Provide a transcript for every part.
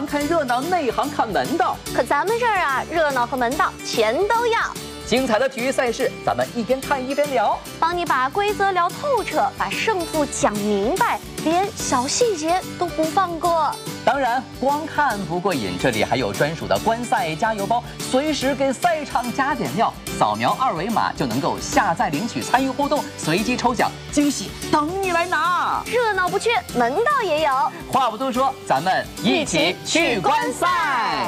行看热闹，内行看门道。 可咱们这儿啊，热闹和门道全都要。 精彩的体育赛事，咱们一边看一边聊， 帮你把规则聊透彻，把胜负讲明白，连小细节都不放过。 当然，光看不过瘾，这里还有专属的观赛加油包，随时给赛场加点料。扫描二维码就能够下载领取，参与互动，随机抽奖，惊喜等你来拿。 热闹不缺，门道也有。 话不多说，咱们一起去观赛。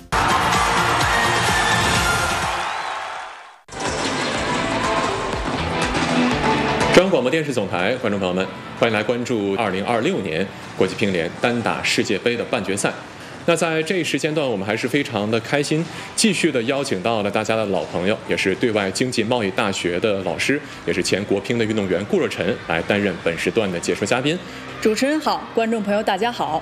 中央广播电视总台观众朋友们，欢迎来关注2026年国际乒联单打世界杯的半决赛。那在这一时间段，我们还是非常的开心，继续的邀请到了大家的老朋友，也是对外经济贸易大学的老师，也是前国乒的运动员顾若晨来担任本时段的解说嘉宾。 主持人好，观众朋友大家好。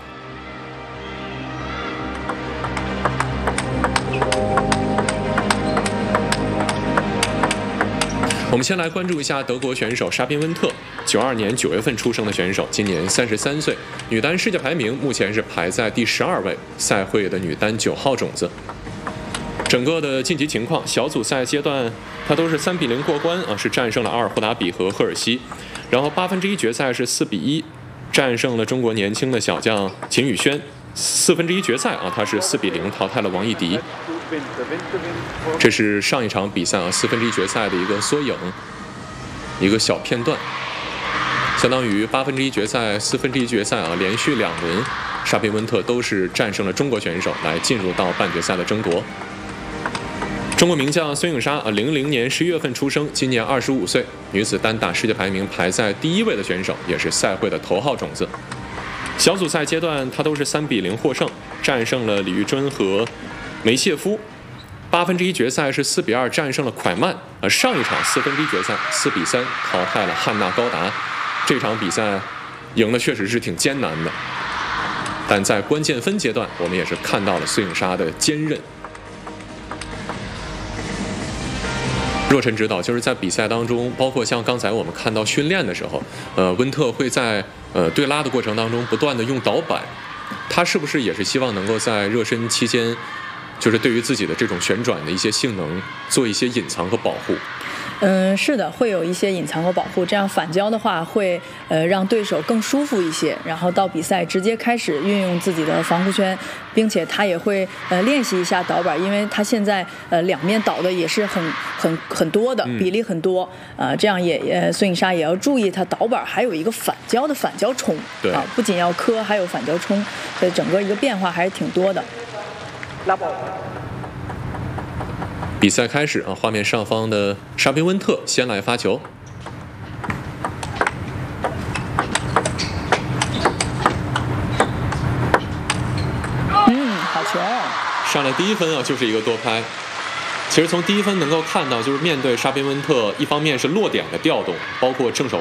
我们先来关注一下德国选手沙宾温特，92年9月份出生的选手，今年33岁，女单世界排名目前是排在第12位，赛会的女单9号种子。整个的晋级情况，小组赛阶段她都是3比0过关啊，是战胜了阿尔霍达比和赫尔西，然后1/8决赛是4比1战胜了中国年轻的小将秦宇轩，1/4决赛啊，她是4比0淘汰了王艺迪。这是上一场比赛啊，1/4决赛的一个缩影，一个小片段，相当于1/8决赛、1/4决赛啊，连续2轮，沙宾温特都是战胜了中国选手，来进入到半决赛的争夺。中国名将孙颖莎啊，00年11月份出生，今年25岁，女子单打世界排名排在第1位的选手，也是赛会的头号种子。小组赛阶段，她都是3比0获胜，战胜了李玉珍和梅谢夫。1/8决赛是4比2战胜了蒯曼，上一场1/4决赛4比3淘汰了汉娜高达。这场比赛赢的确实是挺艰难的，但在关键分阶段，我们也是看到了孙颖莎的坚韧。若晨指导就是在比赛当中，包括像刚才我们看到训练的时候，温特会在对拉的过程当中不断的用导板，他是不是也是希望能够在热身期间，就是对于自己的这种旋转的一些性能做一些隐藏和保护？ 是的，会有一些隐藏和保护，这样反交的话会让对手更舒服一些，然后到比赛直接开始运用自己的防护圈，并且他也会练习一下导板，因为他现在两面倒的也是很多的比例很多，这样孙颖莎也要注意他导板还有一个反交的反交冲，啊，不仅要磕，还有反交冲，所以整个一个变化还是挺多的。 比赛开始啊，画面上方的沙宾温特先来发球， 好球！ 上来第1分啊，就是一个多拍。其实从第1分能够看到，就是面对沙宾温特，一方面是落点的调动，包括正手